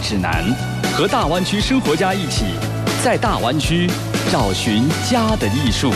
指南，和大湾区生活家一起，在大湾区找寻家的艺术。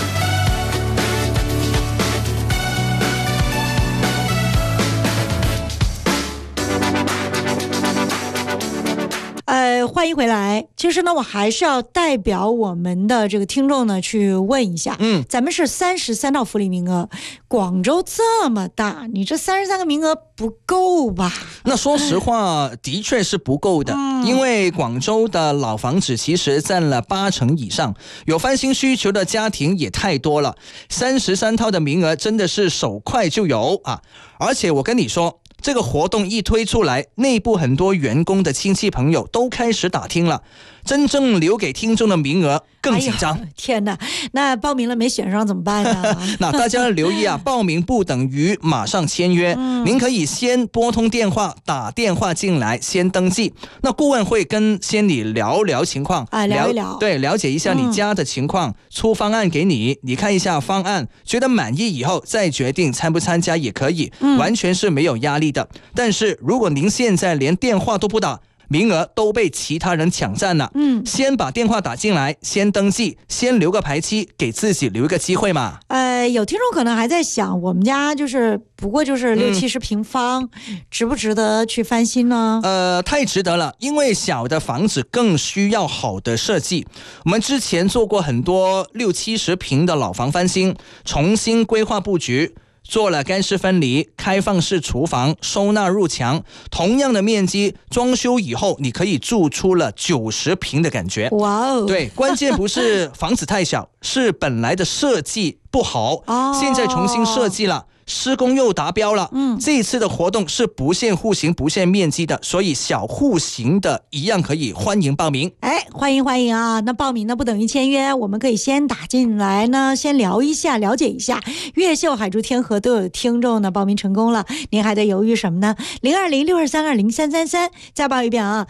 欢迎回来。其实呢，我还是要代表我们的这个听众呢去问一下，咱们是33套福利名额，广州这么大，你这33个名额不够吧？ 那说实话，的确是不够的，因为广州的老房子其实占了80%以上，有翻新需求的家庭也太多了，33套的名额真的是手快就有啊！而且我跟你说，这个活动一推出来，内部很多员工的亲戚朋友都开始打听了，真正留给听众的名额更紧张。 天哪，那报名了没选上怎么办呢？ 那大家留意啊，报名不等于马上签约，您可以先拨通电话，打电话进来先登记，那顾问会先你聊聊情况聊一聊， 对，了解一下你家的情况，出方案给你，你看一下方案，觉得满意以后再决定参不参加也可以，完全是没有压力的。但是如果您现在连电话都不打，名额都被其他人抢占了，先把电话打进来，先登记，先留个排期，给自己留一个机会嘛。 有听众可能还在想，我们家不过就是60-70平方，值不值得去翻新呢？ 太值得了，因为小的房子更需要好的设计。我们之前做过很多60-70平的老房翻新，重新规划布局，做了干湿分离、开放式厨房、收纳入墙，同样的面积，装修以后你可以住出了90平的感觉。 哇哦！ 对，关键不是房子太小，是本来的设计不好，现在重新设计了。施工又达标了，这一次的活动是不限户型不限面积的，所以小户型的一样可以欢迎报名。 欢迎啊！那报名呢不等于签约，我们可以先打进来呢，先聊一下，了解一下。越秀、海珠、天河都有听众呢报名成功了，您还在犹豫什么呢？020-6232-0333，再报一遍啊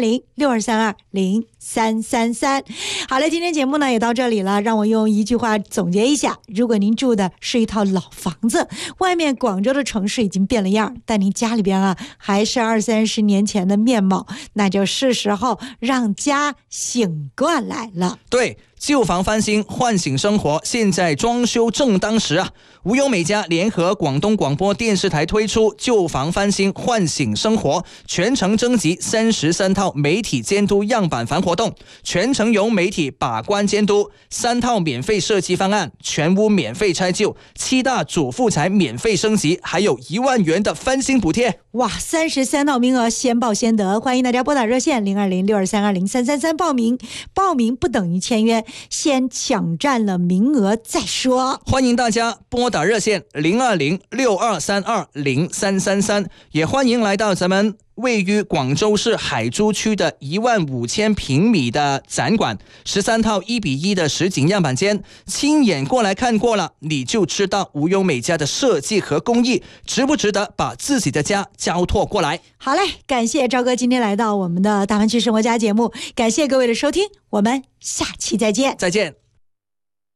，020-6232-0333。好了，今天节目呢也到这里了，让我用一句话总结一下：如果您住的是一套老房子，外面广州的城市已经变了样，但您家里边啊还是20-30年前的面貌，那就是时候让家醒过来了。 对，旧房翻新，唤醒生活，现在装修正当时啊！无忧美家联合广东广播电视台推出旧房翻新唤醒生活全程征集33套媒体监督样板房活动，全程由媒体把关监督，3套免费设计方案，全屋免费拆旧，7大主妇材免费升级，还有1万元的翻新补贴。 哇，33套名额，先报先得，欢迎大家拨打热线020-6232-0333报名不等于签约，先抢占了名额再说。 欢迎大家拨打热线020-6232-0333，也欢迎来到咱们位于广州市海珠区的15000平米的展馆，13套1:1的实景样板间，亲眼过来看过了，你就知道无忧美家的设计和工艺值不值得把自己的家交托过来。 好嘞，感谢赵哥今天来到我们的大湾区生活家节目，感谢各位的收听，我们下期再见。 再见。